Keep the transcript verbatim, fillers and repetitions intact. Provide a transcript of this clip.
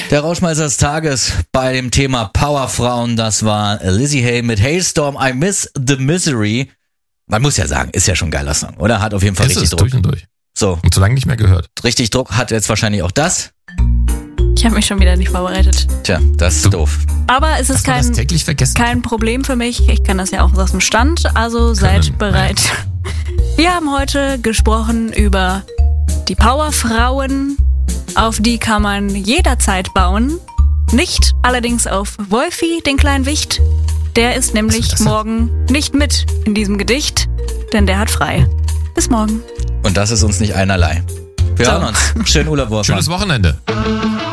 Der Rauschmeißer des Tages bei dem Thema Powerfrauen, das war Lizzie Hay mit Hailstorm, I Miss the Misery. Man muss ja sagen, ist ja schon ein geiler Song, oder? Hat auf jeden Fall ist richtig es, Druck. Durch und durch. So. Und so lange nicht mehr gehört. Richtig Druck hat jetzt wahrscheinlich auch das. Ich habe mich schon wieder nicht vorbereitet. Tja, das ist Du- doof. Aber es ist Hast du das kein, täglich vergessen? kein Problem für mich. Ich kann das ja auch aus dem Stand, also seid Können, bereit. Wir haben heute gesprochen über die Powerfrauen. Auf die kann man jederzeit bauen. Nicht allerdings auf Wolfi, den kleinen Wicht. Der ist nämlich Was ist das denn? morgen nicht mit in diesem Gedicht, denn der hat frei. Bis morgen. Und das ist uns nicht einerlei. Wir So. hören uns. Schönen Urlaub, Wolfgang. Schönes Wochenende.